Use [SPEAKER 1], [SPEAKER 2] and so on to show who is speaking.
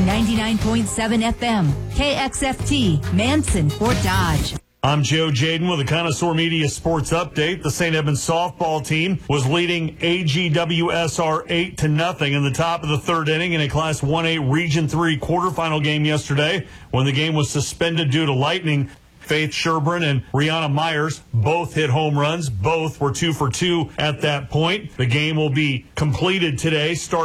[SPEAKER 1] 99.7 FM, KXFT, Manson, Fort Dodge.
[SPEAKER 2] I'm Joe Jaden with a Connoisseur Media Sports Update. The St. Edmunds softball team was leading AGWSR 8-0 in the top of the third inning in a Class 1A Region 3 quarterfinal game yesterday when the game was suspended due to lightning. Faith Sherburne and Rihanna Myers both hit home runs. Both were 2 for 2 at that point. The game will be completed today.